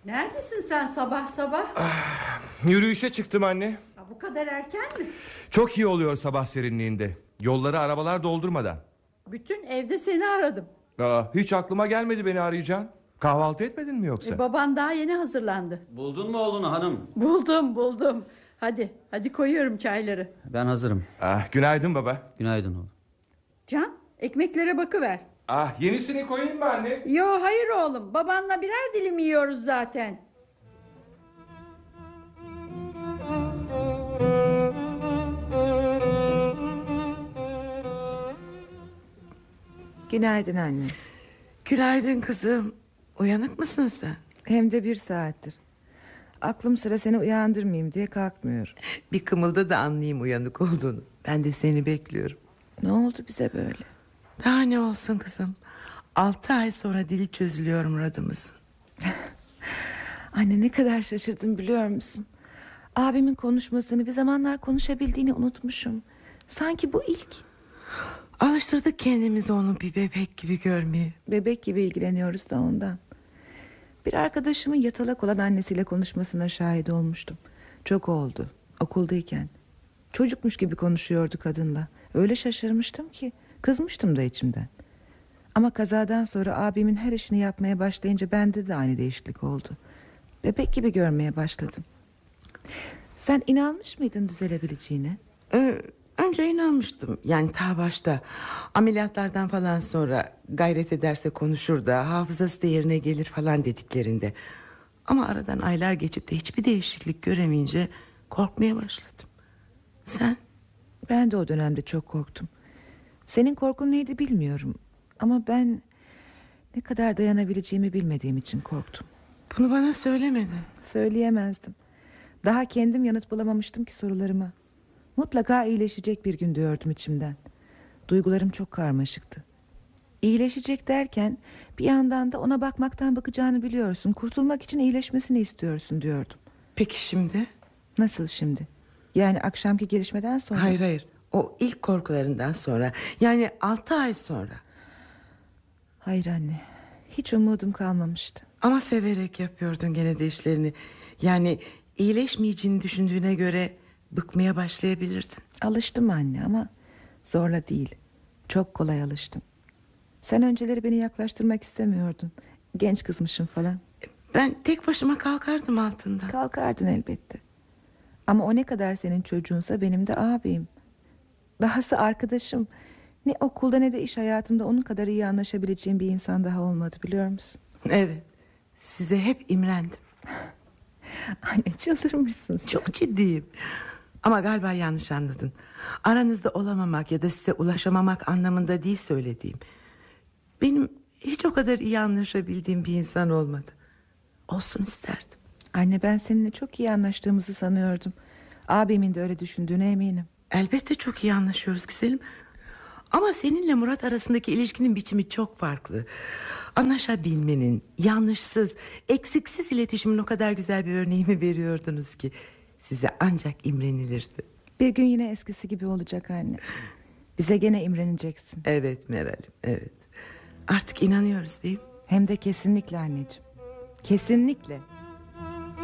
Neredesin sen sabah sabah? Yürüyüşe çıktım anne. Bu kadar erken mi? Çok iyi oluyor sabah serinliğinde. Yolları arabalar doldurmadan. Bütün evde seni aradım. Hiç aklıma gelmedi beni arayacağın. Kahvaltı etmedin mi yoksa? Baban daha yeni hazırlandı. Buldun mu oğlunu hanım? Buldum. Hadi koyuyorum çayları. Ben hazırım. Günaydın baba. Günaydın oğlum. Can, ekmeklere bakıver. Yenisini koyayım mı anne? Yo, hayır oğlum, babanla birer dilim yiyoruz zaten. Günaydın anne. Günaydın kızım. Uyanık mısın sen? Hem de 1 saattir. Aklım sıra seni uyandırmayayım diye kalkmıyorum. Bir kımılda da anlayayım uyanık olduğunu. Ben de seni bekliyorum. Ne oldu bize böyle? Daha ne olsun kızım. 6 ay sonra dili çözülüyor Murad'ımızın. Anne, ne kadar şaşırdım biliyor musun? Abimin konuşmasını, bir zamanlar konuşabildiğini unutmuşum. Sanki bu ilk. Alıştırdık kendimizi onu bir bebek gibi görmeye. Bebek gibi ilgileniyoruz da ondan. Bir arkadaşımın yatalak olan annesiyle konuşmasına şahit olmuştum. Çok oldu, okuldayken. Çocukmuş gibi konuşuyordu kadınla. Öyle şaşırmıştım ki kızmıştım da içimden. Ama kazadan sonra abimin her işini yapmaya başlayınca bende de aynı değişiklik oldu. Bebek gibi görmeye başladım. Sen inanmış mıydın düzelebileceğine? Önce inanmıştım. Yani ta başta. Ameliyatlardan falan sonra gayret ederse konuşur da hafızası da yerine gelir falan dediklerinde. Ama aradan aylar geçip de hiçbir değişiklik göremeyince korkmaya başladım. Sen? Ben de o dönemde çok korktum. Senin korkun neydi bilmiyorum. Ama ben ne kadar dayanabileceğimi bilmediğim için korktum. Bunu bana söylemedin. Söyleyemezdim. Daha kendim yanıt bulamamıştım ki sorularıma. Mutlaka iyileşecek bir gün diyordum içimden. Duygularım çok karmaşıktı. İyileşecek derken bir yandan da ona bakacağını biliyorsun. Kurtulmak için iyileşmesini istiyorsun diyordum. Peki şimdi? Nasıl şimdi? Yani akşamki gelişmeden sonra? Hayır. O ilk korkularından sonra. Yani 6 ay sonra. Hayır anne. Hiç umudum kalmamıştı. Ama severek yapıyordun gene de işlerini. Yani iyileşmeyeceğini düşündüğüne göre bıkmaya başlayabilirdin. Alıştım anne ama zorla değil. Çok kolay alıştım. Sen önceleri beni yaklaştırmak istemiyordun. Genç kızmışım falan. Ben tek başıma kalkardım altından. Kalkardın elbette. Ama o ne kadar senin çocuğunsa benim de abim. Dahası arkadaşım. Ne okulda ne de iş hayatımda onun kadar iyi anlaşabileceğim bir insan daha olmadı, biliyor musun? Evet. Size hep imrendim. Anne, çıldırmışsın sen. Çok ciddiyim. Ama galiba yanlış anladın. Aranızda olamamak ya da size ulaşamamak anlamında değil söylediğim. Benim hiç o kadar iyi anlaşabildiğim bir insan olmadı. Olsun isterdim. Anne, ben seninle çok iyi anlaştığımızı sanıyordum. Abimin de öyle düşündüğüne eminim. Elbette çok iyi anlaşıyoruz güzelim. Ama seninle Murat arasındaki ilişkinin biçimi çok farklı. Anlaşabilmenin, yanlışsız, eksiksiz iletişimin o kadar güzel bir örneğini veriyordunuz ki size ancak imrenilirdi. Bir gün yine eskisi gibi olacak anne. Bize gene imreneceksin. Evet Meral'im, evet. Artık inanıyoruz değil mi? Hem de kesinlikle anneciğim. Kesinlikle.